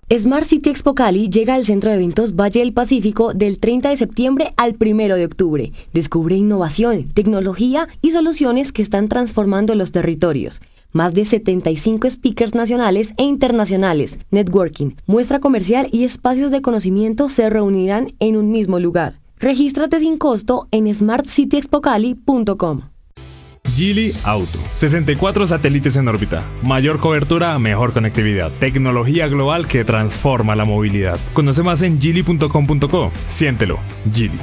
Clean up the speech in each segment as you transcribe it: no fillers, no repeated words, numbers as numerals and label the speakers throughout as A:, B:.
A: Smart City Expo Cali llega al Centro de Eventos Valle del Pacífico del 30 de septiembre al 1 de octubre. Descubre innovación, tecnología y soluciones que están transformando los territorios. Más de 75 speakers nacionales e internacionales, networking, muestra comercial y espacios de conocimiento se reunirán en un mismo lugar. Regístrate sin costo en smartcityexpocali.com.
B: Geely Auto. 64 satélites en órbita. Mayor cobertura, mejor conectividad. Tecnología global que transforma la movilidad. Conoce más en geely.com.co. Siéntelo. Geely.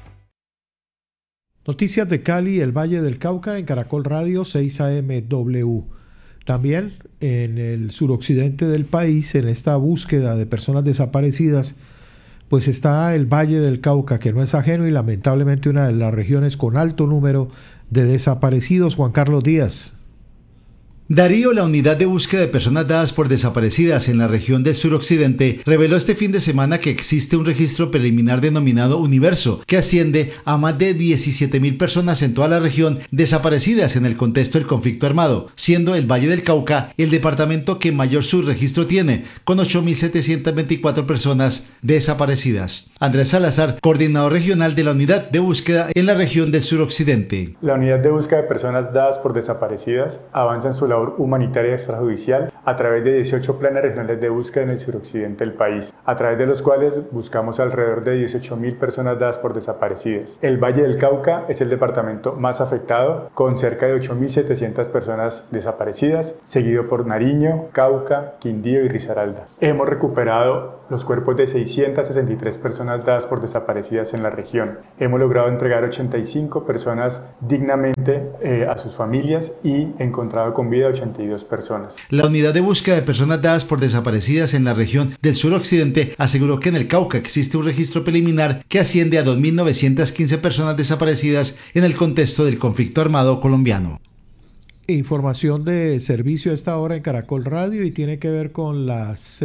C: Noticias de Cali, el Valle del Cauca, en Caracol Radio 6 AMW. También en el suroccidente del país, en esta búsqueda de personas desaparecidas, pues está el Valle del Cauca, que no es ajeno y lamentablemente una de las regiones con alto número de desaparecidos. Juan Carlos Díaz.
D: Darío, la unidad de búsqueda de personas dadas por desaparecidas en la región del suroccidente, reveló este fin de semana que existe un registro preliminar denominado Universo, que asciende a más de 17.000 personas en toda la región desaparecidas en el contexto del conflicto armado, siendo el Valle del Cauca el departamento que mayor subregistro tiene, con 8.724 personas desaparecidas. Andrés Salazar, coordinador regional de la unidad de búsqueda en la región del suroccidente.
E: La unidad de búsqueda de personas dadas por desaparecidas avanza en su labor humanitaria extrajudicial a través de 18 planes regionales de búsqueda en el suroccidente del país, a través de los cuales buscamos alrededor de 18.000 personas dadas por desaparecidas. El Valle del Cauca es el departamento más afectado, con cerca de 8.700 personas desaparecidas, seguido por Nariño, Cauca, Quindío y Risaralda. Hemos recuperado los cuerpos de 663 personas dadas por desaparecidas en la región. Hemos logrado entregar 85 personas dignamente a sus familias y encontrado con vida 82 personas.
D: La unidad de búsqueda de personas dadas por desaparecidas en la región del suroccidente aseguró que en el Cauca existe un registro preliminar que asciende a 2.915 personas desaparecidas en el contexto del conflicto armado colombiano.
C: Información de servicio a esta hora en Caracol Radio y tiene que ver con las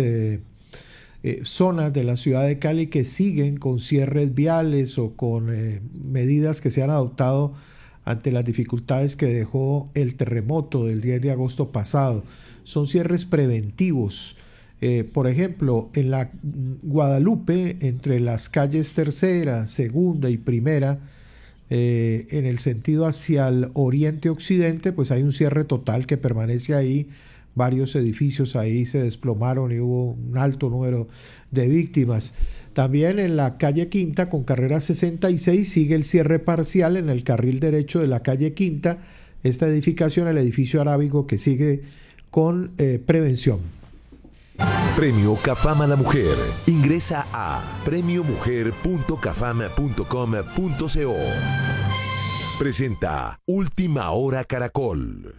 C: zonas de la ciudad de Cali que siguen con cierres viales o con medidas que se han adoptado ante las dificultades que dejó el terremoto del 10 de agosto pasado. Son cierres preventivos. Por ejemplo, en la Guadalupe, entre las calles Tercera, Segunda y Primera, en el sentido hacia el oriente-occidente, pues hay un cierre total que permanece ahí. Varios edificios ahí se desplomaron y hubo un alto número de víctimas. También en la calle Quinta, con carrera 66, sigue el cierre parcial en el carril derecho de la calle Quinta. Esta edificación, el edificio arábigo, que sigue con prevención.
F: Premio CAFAM a la Mujer. Ingresa a premiomujer.cafam.com.co. Presenta Última Hora Caracol.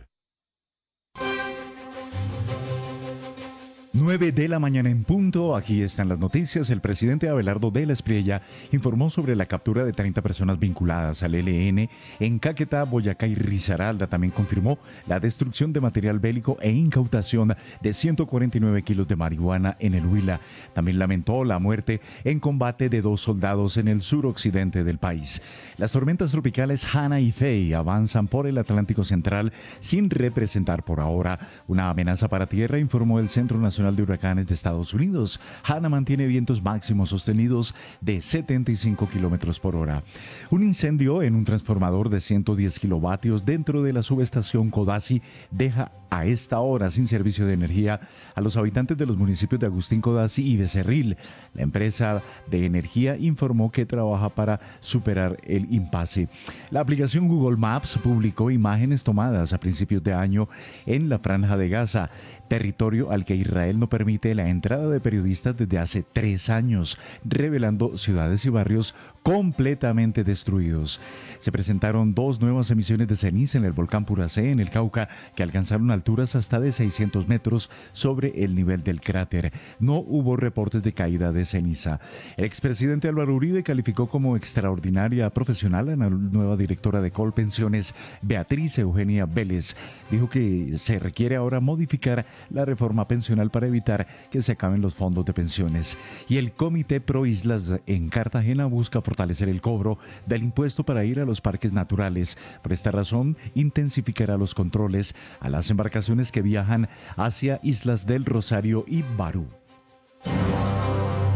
G: 9 de la mañana en punto, aquí están las noticias. El presidente Abelardo de la Espriella informó sobre la captura de 30 personas vinculadas al ELN en Caquetá, Boyacá y Risaralda. También confirmó la destrucción de material bélico e incautación de 149 kilos de marihuana en el Huila. También lamentó la muerte en combate de 2 soldados en el suroccidente del país. Las tormentas tropicales Hanna y Faye avanzan por el Atlántico Central sin representar por ahora una amenaza para tierra, informó el Centro Nacional de Huracanes de Estados Unidos. Hanna mantiene vientos máximos sostenidos de 75 kilómetros por hora. Un incendio en un transformador de 110 kilovatios dentro de la subestación Codazzi deja a esta hora sin servicio de energía a los habitantes de los municipios de Agustín Codazzi y Becerril. La empresa de energía informó que trabaja para superar el impasse. La aplicación Google Maps publicó imágenes tomadas a principios de año en la Franja de Gaza, territorio al que Israel no permite la entrada de periodistas desde hace 3 años, revelando ciudades y barrios completamente destruidos. Se presentaron 2 nuevas emisiones de ceniza en el volcán Puracé, en el Cauca, que alcanzaron alturas hasta de 600 metros sobre el nivel del cráter. No hubo reportes de caída de ceniza. El expresidente Álvaro Uribe calificó como extraordinaria profesional a la nueva directora de Colpensiones, Beatriz Eugenia Vélez. Dijo que se requiere ahora modificar la reforma pensional para evitar que se acaben los fondos de pensiones. Y el Comité Pro Islas en Cartagena busca fortalecer el cobro del impuesto para ir a los parques naturales. Por esta razón, intensificará los controles a las embarcaciones que viajan hacia Islas del Rosario y Barú.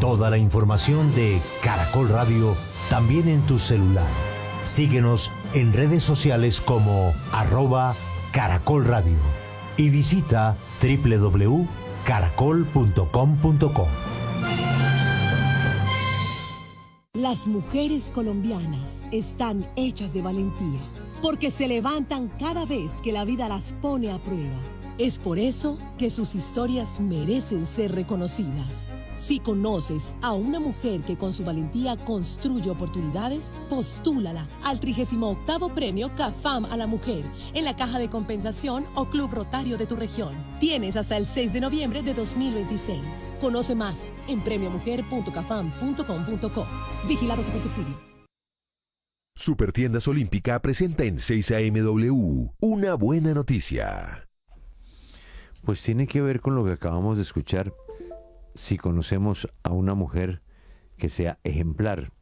H: Toda la información de Caracol Radio también en tu celular. Síguenos en redes sociales como @Caracol Radio y visita www.caracol.com.co.
I: Las mujeres colombianas están hechas de valentía, porque se levantan cada vez que la vida las pone a prueba. Es por eso que sus historias merecen ser reconocidas. Si conoces a una mujer que con su valentía construye oportunidades, postúlala al 38º Premio CAFAM a la Mujer en la Caja de Compensación o Club Rotario de tu región. Tienes hasta el 6 de noviembre de 2026. Conoce más en premiomujer.cafam.com.co. Vigilado Supersubsidio.
F: Supertiendas Olímpica presenta en 6am una buena noticia.
J: Pues tiene que ver con lo que acabamos de escuchar. Si conocemos a una mujer que sea ejemplar,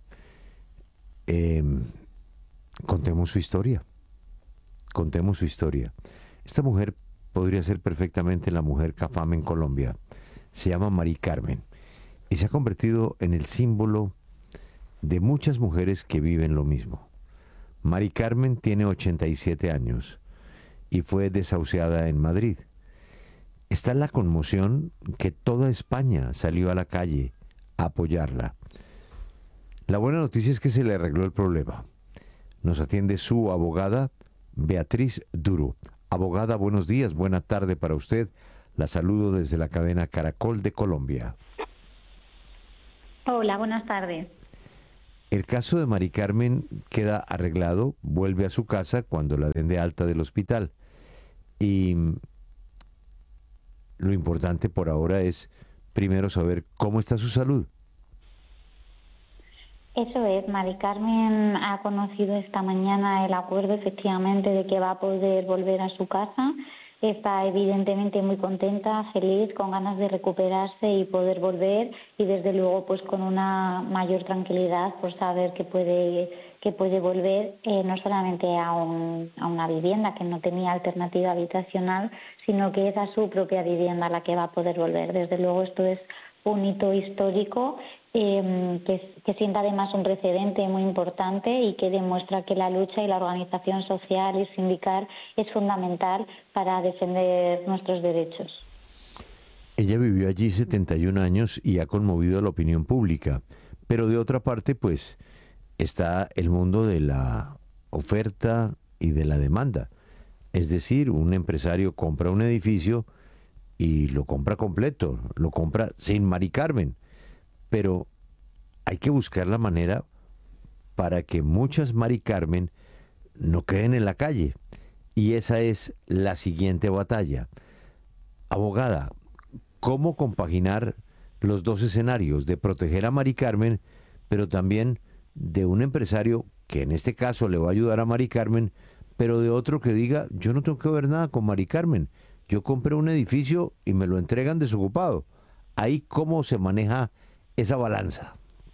J: contemos su historia. Contemos su historia. Esta mujer podría ser perfectamente la mujer CAFAM en Colombia. Se llama Mari Carmen y se ha convertido en el símbolo de muchas mujeres que viven lo mismo. Mari Carmen tiene 87 años y fue desahuciada en Madrid. Está la conmoción que toda España salió a la calle a apoyarla. La buena noticia es que se le arregló el problema. Nos atiende su abogada, Beatriz Duro. Abogada, buenos días, buena tarde para usted. La saludo desde la cadena Caracol de Colombia.
K: Hola, buenas tardes.
J: El caso de Mari Carmen queda arreglado, vuelve a su casa cuando la den de alta del hospital. Y lo importante por ahora es primero saber cómo está su salud.
K: Eso es, Mari Carmen ha conocido esta mañana el acuerdo efectivamente de que va a poder volver a su casa. Está evidentemente muy contenta, feliz, con ganas de recuperarse y poder volver, y desde luego pues con una mayor tranquilidad por saber que puede volver no solamente a una vivienda que no tenía alternativa habitacional, sino que es a su propia vivienda a la que va a poder volver. Desde luego esto es un hito histórico que sienta además un precedente muy importante y que demuestra que la lucha y la organización social y sindical es fundamental para defender nuestros derechos.
J: Ella vivió allí 71 años y ha conmovido a la opinión pública, pero de otra parte pues está el mundo de la oferta y de la demanda. Es decir, un empresario compra un edificio y lo compra completo, lo compra sin Mari Carmen, pero hay que buscar la manera para que muchas Mari Carmen no queden en la calle, y esa es la siguiente batalla. Abogada, ¿cómo compaginar los dos escenarios de proteger a Mari Carmen, pero también de un empresario que en este caso le va a ayudar a Mari Carmen, pero de otro que diga, yo no tengo que ver nada con Mari Carmen, yo compré un edificio y me lo entregan desocupado? Ahí, ¿cómo se maneja esa balanza?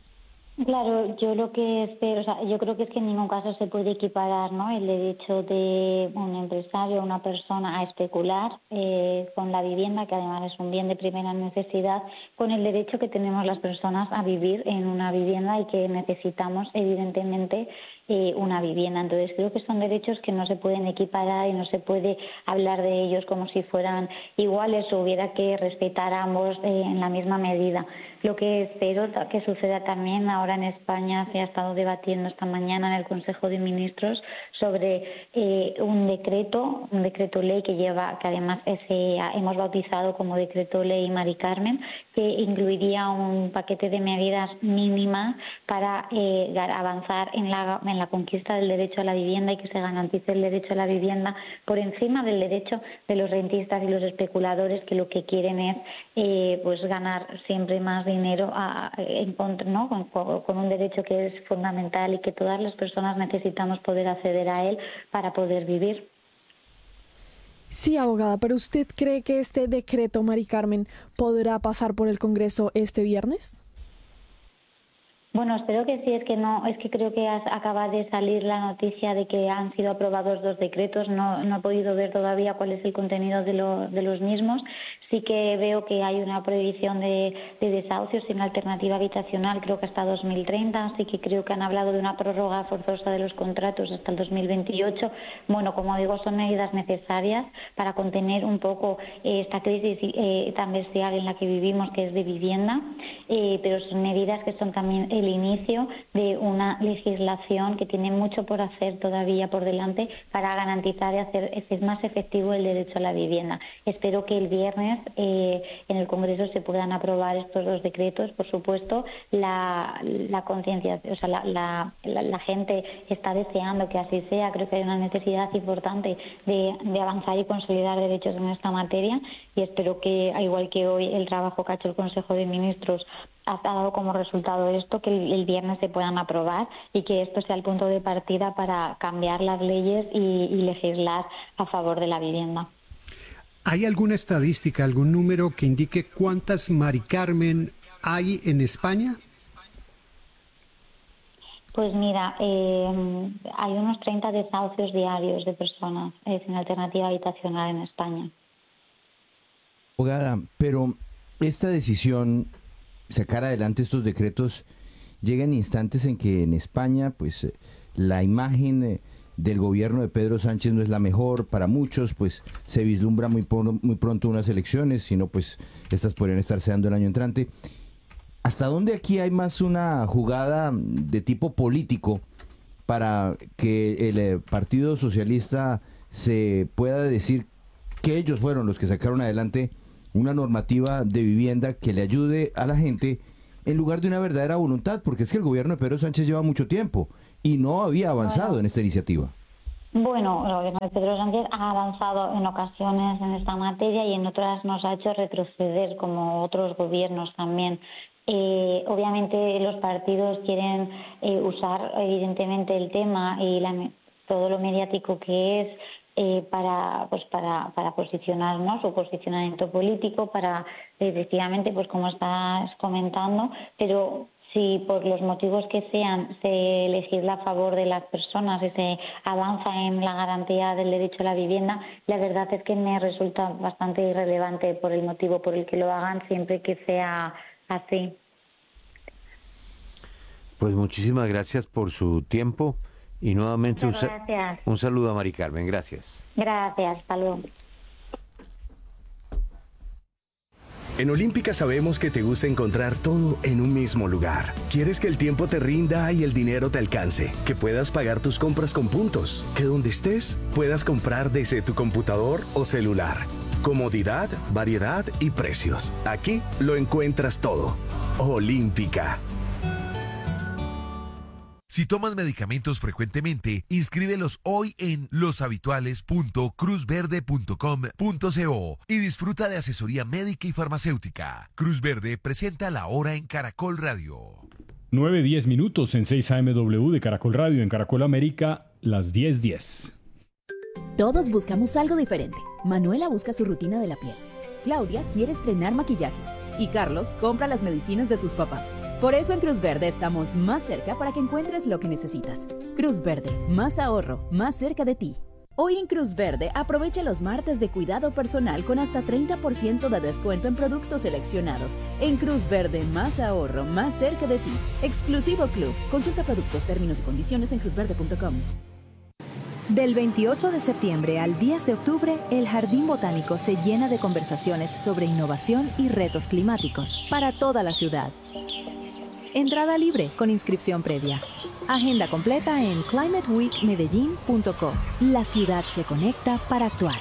K: Claro, yo lo que espero, yo creo que es que en ningún caso se puede equiparar, ¿no?, el derecho de un empresario, una persona a especular con la vivienda, que además es un bien de primera necesidad, con el derecho que tenemos las personas a vivir en una vivienda y que necesitamos evidentemente una vivienda. Entonces creo que son derechos que no se pueden equiparar y no se puede hablar de ellos como si fueran iguales o hubiera que respetar a ambos en la misma medida. Lo que espero que suceda también ahora en España, se ha estado debatiendo esta mañana en el Consejo de Ministros sobre un decreto ley que además hemos bautizado como decreto ley Mari Carmen, que incluiría un paquete de medidas mínimas para avanzar en la conquista del derecho a la vivienda y que se garantice el derecho a la vivienda por encima del derecho de los rentistas y los especuladores, que lo que quieren es pues ganar siempre más dinero en contra, ¿no?, con un derecho que es fundamental y que todas las personas necesitamos poder acceder a él para poder vivir.
L: Sí, abogada, pero ¿usted cree que este decreto, Mari Carmen, podrá pasar por el Congreso este viernes?
K: Bueno, espero que sí, es que creo que acaba de salir la noticia de que han sido aprobados 2 decretos, no he podido ver todavía cuál es el contenido de los mismos. Sí que veo que hay una prohibición de desahucios sin alternativa habitacional, creo que hasta 2030, así que creo que han hablado de una prórroga forzosa de los contratos hasta el 2028. Bueno, como digo, son medidas necesarias para contener un poco esta crisis tan bestial en la que vivimos, que es de vivienda, pero son medidas que son también el inicio de una legislación que tiene mucho por hacer todavía por delante para garantizar y hacer más efectivo el derecho a la vivienda. Espero que el viernes en el Congreso se puedan aprobar estos 2 decretos. Por supuesto, la conciencia, o sea, la gente está deseando que así sea. Creo que hay una necesidad importante de avanzar y consolidar derechos en esta materia, y espero que, al igual que hoy, el trabajo que ha hecho el Consejo de Ministros ha dado como resultado esto, que el viernes se puedan aprobar y que esto sea el punto de partida para cambiar las leyes y legislar a favor de la vivienda.
M: ¿Hay alguna estadística, algún número que indique cuántas Mari Carmen hay en España?
K: Pues mira, hay unos 30 desahucios diarios de personas sin alternativa habitacional en España.
N: Abogada, pero esta decisión, sacar adelante estos decretos, llega en instantes en que en España, pues la imagen del gobierno de Pedro Sánchez no es la mejor para muchos, pues se vislumbra muy pronto unas elecciones, sino pues estas podrían estarse dando el año entrante. ¿Hasta dónde aquí hay más una jugada de tipo político para que el Partido Socialista se pueda decir que ellos fueron los que sacaron adelante una normativa de vivienda que le ayude a la gente en lugar de una verdadera voluntad? Porque es que el gobierno de Pedro Sánchez lleva mucho tiempo y no había avanzado en esta iniciativa.
K: Bueno, el gobierno de Pedro Sánchez ha avanzado en ocasiones en esta materia y en otras nos ha hecho retroceder, como otros gobiernos también. Obviamente los partidos quieren usar evidentemente el tema y todo lo mediático que es para posicionarnos, su posicionamiento político, para efectivamente, pues como estás comentando, pero si por los motivos que sean se legisla a favor de las personas y se avanza en la garantía del derecho a la vivienda, la verdad es que me resulta bastante irrelevante por el motivo por el que lo hagan, siempre que sea así.
J: Pues muchísimas gracias por su tiempo y nuevamente un saludo a Mari Carmen. Gracias.
K: Gracias, hasta luego.
O: En Olímpica sabemos que te gusta encontrar todo en un mismo lugar. Quieres que el tiempo te rinda y el dinero te alcance, que puedas pagar tus compras con puntos, que donde estés puedas comprar desde tu computador o celular. Comodidad, variedad y precios. Aquí lo encuentras todo. Olímpica.
P: Si tomas medicamentos frecuentemente, inscríbelos hoy en loshabituales.cruzverde.com.co y disfruta de asesoría médica y farmacéutica. Cruz Verde presenta La Hora en Caracol Radio.
B: 9:10 minutos en 6 AMW de Caracol Radio, en Caracol América, las 10:10.
Q: Todos buscamos algo diferente. Manuela busca su rutina de la piel. Claudia quiere estrenar maquillaje. Y Carlos compra las medicinas de sus papás. Por eso en Cruz Verde estamos más cerca para que encuentres lo que necesitas. Cruz Verde, más ahorro, más cerca de ti. Hoy en Cruz Verde aprovecha los martes de cuidado personal con hasta 30% de descuento en productos seleccionados. En Cruz Verde, más ahorro, más cerca de ti. Exclusivo Club. Consulta productos, términos y condiciones en cruzverde.com.
R: Del 28 de septiembre al 10 de octubre, el Jardín Botánico se llena de conversaciones sobre innovación y retos climáticos para toda la ciudad. Entrada libre con inscripción previa. Agenda completa en climateweekmedellin.co. La ciudad se conecta para actuar.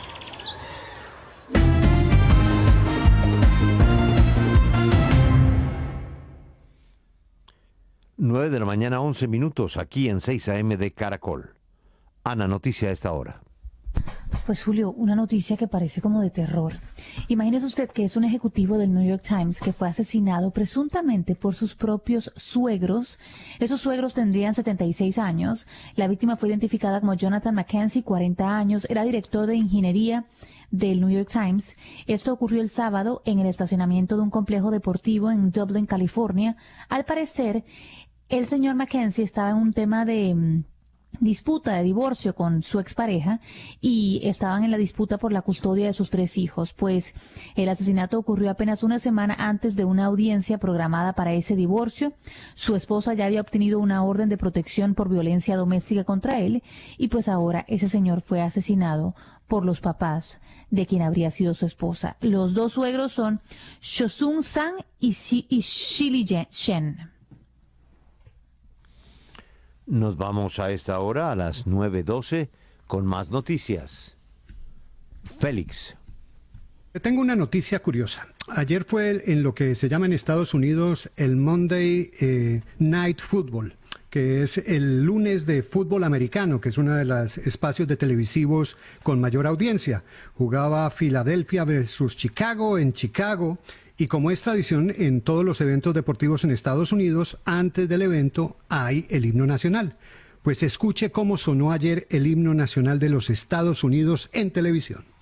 J: 9 de la mañana, 11 minutos, aquí en 6 AM de Caracol. Ana, noticia a esta hora.
S: Pues Julio, una noticia que parece como de terror. Imagínese usted que es un ejecutivo del New York Times que fue asesinado presuntamente por sus propios suegros. Esos suegros tendrían 76 años. La víctima fue identificada como Jonathan Mackenzie, 40 años. Era director de ingeniería del New York Times. Esto ocurrió el sábado en el estacionamiento de un complejo deportivo en Dublin, California. Al parecer, el señor Mackenzie estaba en un tema de disputa de divorcio con su expareja y estaban en la disputa por la custodia de sus 3 hijos, pues el asesinato ocurrió apenas una semana antes de una audiencia programada para ese divorcio. Su esposa ya había obtenido una orden de protección por violencia doméstica contra él y pues ahora ese señor fue asesinado por los papás de quien habría sido su esposa. Los 2 suegros son Shosung Sang y Shili Shen.
J: Nos vamos a esta hora, a las 9:12, con más noticias. Félix.
M: Tengo una noticia curiosa. Ayer fue en lo que se llama en Estados Unidos el Monday Night Football, que es el lunes de fútbol americano, que es uno de los espacios de televisivos con mayor audiencia. Jugaba Filadelfia versus Chicago en Chicago. Y como es tradición en todos los eventos deportivos en Estados Unidos, antes del evento hay el himno nacional. Pues escuche cómo sonó ayer el himno nacional de los Estados Unidos en televisión.